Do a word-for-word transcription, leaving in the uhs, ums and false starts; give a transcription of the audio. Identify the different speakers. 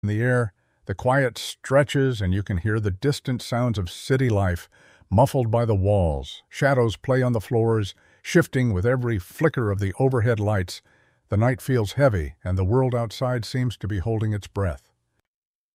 Speaker 1: In the air, the quiet stretches and you can hear the distant sounds of city life, muffled by the walls. Shadows play on the floors, shifting with every flicker of the overhead lights. The night feels heavy, and the world outside seems to be holding its breath.